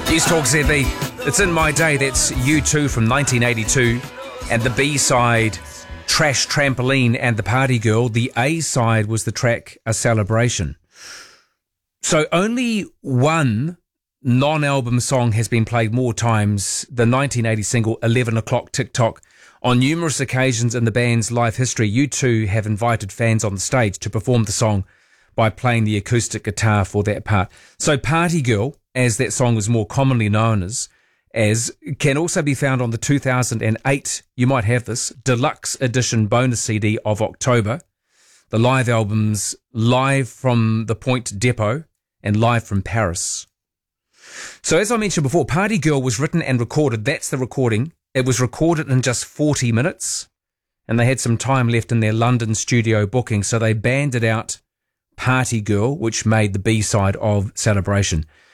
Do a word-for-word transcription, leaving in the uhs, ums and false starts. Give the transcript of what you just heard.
News Talk Z B. It's In My Day. That's U two from nineteen eighty-two. And the B-side, Trash Trampoline and the Party Girl. The A-side was the track A Celebration. So only one non-album song has been played more times, the nineteen eighty single eleven o'clock TikTok. On numerous occasions in the band's life history, U two have invited fans on the stage to perform the song by playing the acoustic guitar for that part. So Party Girl, as that song is more commonly known as, as can also be found on the two thousand eight, you might have this, deluxe edition bonus C D of October, the live albums Live from the Point Depot and Live from Paris. So as I mentioned before, Party Girl was written and recorded. That's the recording. It was recorded in just forty minutes, and they had some time left in their London studio booking, so they banded out Party Girl, which made the B-side of Celebration.